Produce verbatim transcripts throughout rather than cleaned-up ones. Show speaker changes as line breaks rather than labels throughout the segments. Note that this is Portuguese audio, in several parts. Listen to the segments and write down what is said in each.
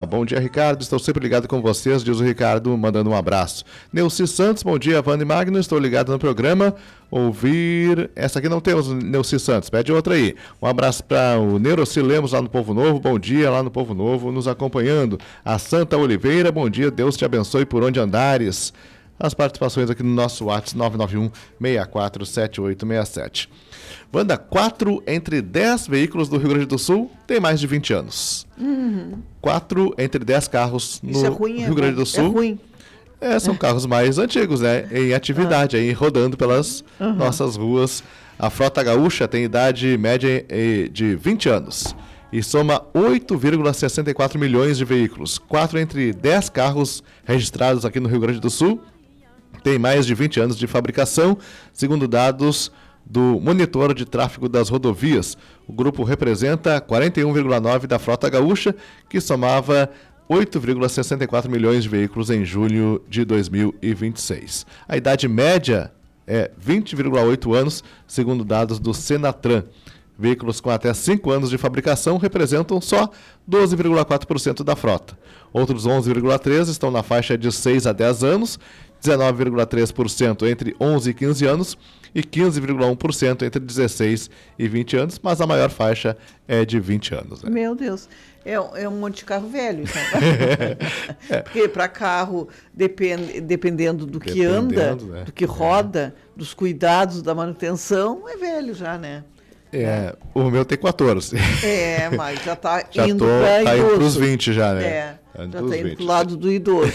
Bom dia, Ricardo. Estou sempre ligado com vocês, diz o Ricardo, mandando um abraço. Neuci Santos, bom dia, Wanda e Magno. Estou ligado no programa. Ouvir... Essa aqui não tem os Neuci Santos, pede outra aí. Um abraço para o Neuroci Lemos lá no Povo Novo. Bom dia lá no Povo Novo, nos acompanhando. A Santa Oliveira, bom dia, Deus te abençoe por onde andares. As participações aqui no nosso WhatsApp nove nove um, seis quatro sete oito seis sete. Wanda, quatro entre dez veículos do Rio Grande do Sul tem mais de vinte anos.
Uhum.
quatro entre dez carros no
Isso é ruim,
Rio Grande do
é
Sul.
É ruim.
É, são carros mais antigos, né? Em atividade, ah. aí rodando pelas uhum. nossas ruas. A frota gaúcha tem idade média de vinte anos e soma oito vírgula sessenta e quatro milhões de veículos. quatro entre dez carros registrados aqui no Rio Grande do Sul tem mais de vinte anos de fabricação, segundo dados do Monitor de Tráfego das Rodovias. O grupo representa quarenta e um vírgula nove por cento da frota gaúcha, que somava oito vírgula sessenta e quatro milhões de veículos em julho de dois mil e vinte e seis. A idade média é vinte vírgula oito anos, segundo dados do Senatran. Veículos com até cinco anos de fabricação representam só doze vírgula quatro por cento da frota. Outros onze vírgula três por cento estão na faixa de seis a dez anos, dezenove vírgula três por cento entre onze e quinze anos e quinze vírgula um por cento entre dezesseis e vinte anos, mas a maior faixa é de vinte anos. Né?
Meu Deus, é, é um monte de carro velho. Então. é. Porque para carro, depend, dependendo do que dependendo, anda, né? do que roda, é. dos cuidados da manutenção, é velho já, né?
É, o meu tem quatorze.
É, mas já está
Já
indo
para tá indo para os vinte já, né?
É, já está indo para o lado do idoso.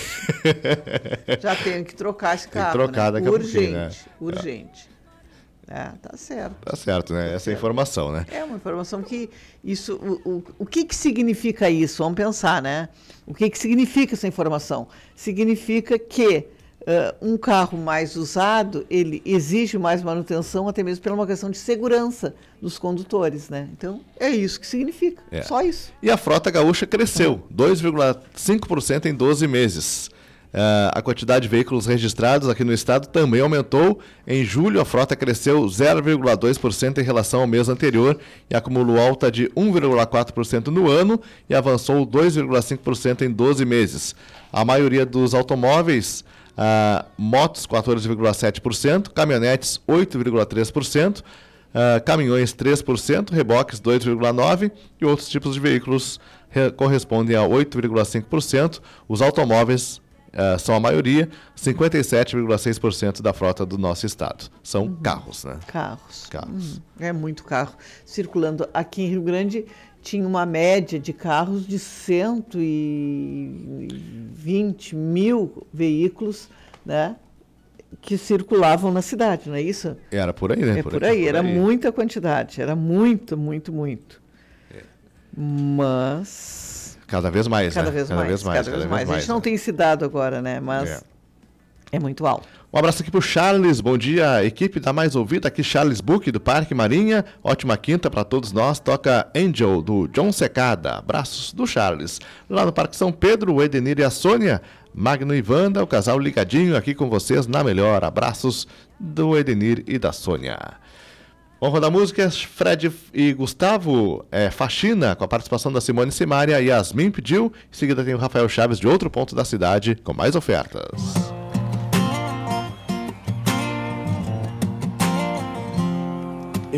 Já tenho que trocar esse carro,
tem que trocar
né?
daqui a
urgente,
pouquinho, né?
urgente. É, tá certo.
Tá certo, né?
Tá
Essa
certo.
informação, né?
É uma informação que isso, o, o, o que que significa isso? Vamos pensar, né? O que que significa essa informação? Significa que Uh, um carro mais usado, ele exige mais manutenção, até mesmo por uma questão de segurança dos condutores, né? Então, é isso que significa, é. Só isso.
E a frota gaúcha cresceu, dois vírgula cinco por cento em doze meses. Uh, a quantidade de veículos registrados aqui no estado também aumentou. Em julho, a frota cresceu zero vírgula dois por cento em relação ao mês anterior e acumulou alta de um vírgula quatro por cento no ano e avançou dois vírgula cinco por cento em doze meses. A maioria dos automóveis... Uh, motos quatorze vírgula sete por cento, caminhonetes oito vírgula três por cento, uh, caminhões três por cento, reboques dois vírgula nove por cento e outros tipos de veículos re- correspondem a oito vírgula cinco por cento. Os automóveis uh, são a maioria, cinquenta e sete vírgula seis por cento da frota do nosso estado. São uhum. carros, né?
Carros.
Carros.
Uhum. É muito carro circulando. Aqui em Rio Grande tinha uma média de carros de cento e vinte mil veículos, né, que circulavam na cidade, não é isso?
Era por aí, né?
É
por,
por
aí,
aí,
por
era
aí.
muita quantidade, era muito, muito, muito.
É.
Mas...
Cada vez mais,
cada
né?
Vez
cada
mais,
vez mais.
Cada, cada vez mais. mais. A gente não
né?
tem se dado agora, né? Mas é, é muito alto.
Um abraço aqui pro Charles, bom dia, equipe da Mais Ouvida, aqui Charles Book do Parque Marinha, ótima quinta para todos nós, toca Angel do John Secada, abraços do Charles. Lá no Parque São Pedro, o Edenir e a Sônia, Magno e Wanda, o casal ligadinho aqui com vocês na melhor, abraços do Edenir e da Sônia. Vamos rodar músicas, Fred e Gustavo, é, Faxina, com a participação da Simone Simaria, Yasmin pediu, em seguida tem o Rafael Chaves de outro ponto da cidade, com mais ofertas.